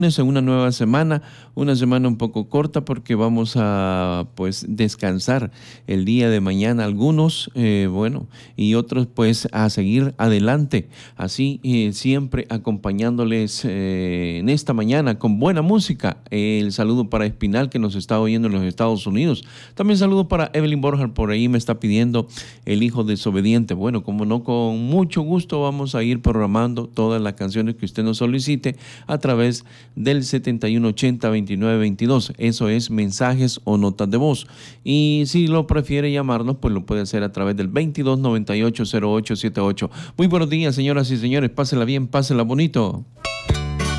En una semana un poco corta porque vamos a pues descansar el día de mañana algunos, bueno, y otros pues a seguir adelante, así siempre acompañándoles en esta mañana con buena música. El saludo para Espinal que nos está oyendo en los Estados Unidos. También saludo para Evelyn Borja, por ahí me está pidiendo El Hijo Desobediente. Bueno, como no, con mucho gusto vamos a ir programando todas las canciones que usted nos solicite a través del 7180-2922. Eso es mensajes o notas de voz. Y si lo prefiere llamarnos, pues lo puede hacer a través del 2298-0878. Muy buenos días, señoras y señores. Pásela bien, pásela bonito.